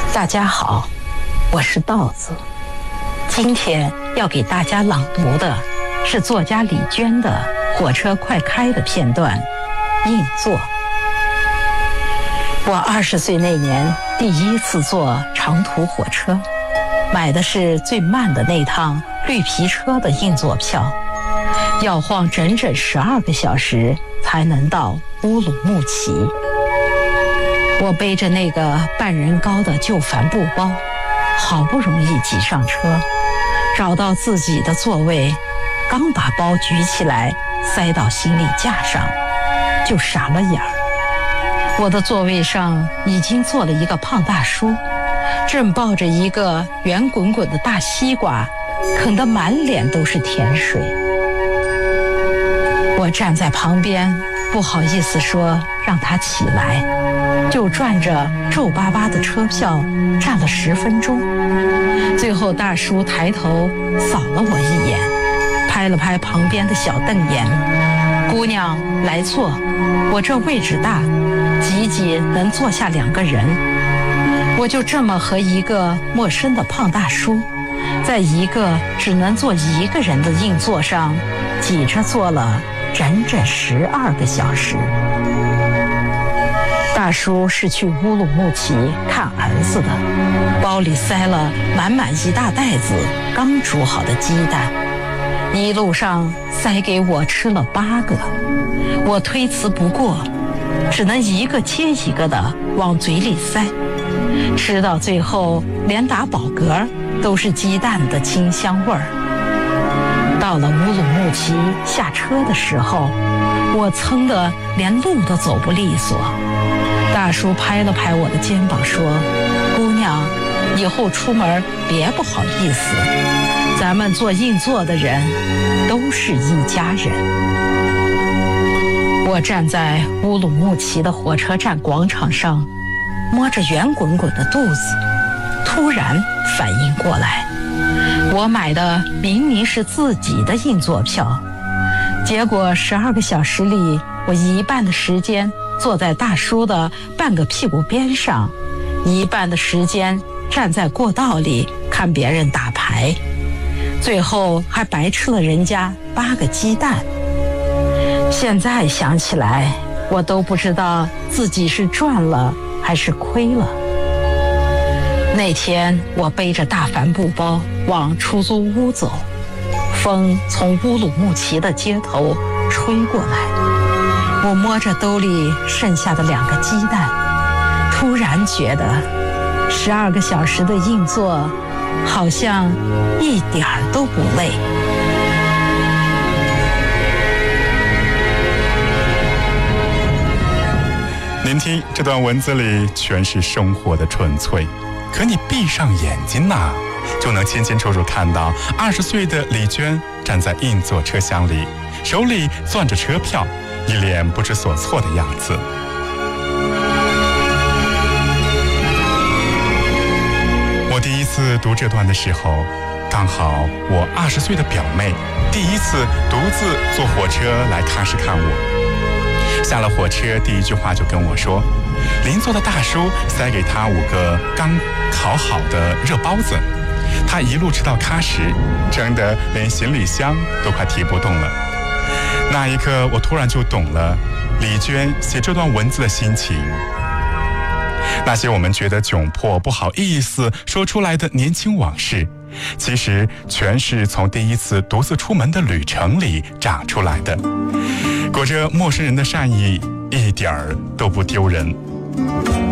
大家好，我是稻子。今天要给大家朗读的是作家李娟的《火车快开》的片段硬座。我20岁那年第一次坐长途火车，买的是最慢的那趟绿皮车的硬座票，要晃整整12个小时才能到乌鲁木齐。我背着那个半人高的旧帆布包，好不容易挤上车，找到自己的座位，刚把包举起来塞到行李架上，就傻了眼儿。我的座位上已经坐了一个胖大叔，正抱着一个圆滚滚的大西瓜，啃得满脸都是甜水。我站在旁边，不好意思说让他起来，就转着皱巴巴的车票站了10分钟。最后大叔抬头扫了我一眼，拍了拍旁边的小瞪眼：“姑娘来坐，我这位置大，挤挤能坐下2个人。”我就这么和一个陌生的胖大叔，在一个只能坐1个人的硬座上挤着坐了整整12个小时。大叔是去乌鲁木齐看儿子的，包里塞了满满一大袋子刚煮好的鸡蛋，一路上塞给我吃了8个。我推辞不过，只能一个接一个的往嘴里塞，吃到最后连打饱嗝都是鸡蛋的清香味儿。到了乌鲁木齐下车的时候，我噌的连路都走不利索。大叔拍了拍我的肩膀说：“姑娘，以后出门别不好意思，咱们坐硬座的人都是一家人。”我站在乌鲁木齐的火车站广场上，摸着圆滚滚的肚子，突然反应过来，我买的明明是自己的硬座票，结果12个小时里，我一半的时间坐在大叔的半个屁股边上，一半的时间站在过道里看别人打牌，最后还白吃了人家8个鸡蛋。现在想起来，我都不知道自己是赚了还是亏了。那天我背着大帆布包往出租屋走，风从乌鲁木齐的街头吹过来，我摸着兜里剩下的2个鸡蛋，突然觉得12个小时的硬座好像一点儿都不累。 聆听这段文字里全是生活的纯粹，可你闭上眼睛呐，就能清清楚楚看到20岁的李娟站在硬座车厢里，手里攥着车票，一脸不知所措的样子。我第一次读这段的时候，刚好我20岁的表妹第一次独自坐火车来喀什看我。下了火车，第一句话就跟我说，邻座的大叔塞给他5个刚烤好的热包子，他一路吃到喀什，撑得连行李箱都快提不动了。那一刻，我突然就懂了李娟写这段文字的心情。那些我们觉得窘迫、不好意思说出来的年轻往事，其实全是从第一次独自出门的旅程里长出来的。裹着陌生人的善意，一点儿都不丢人。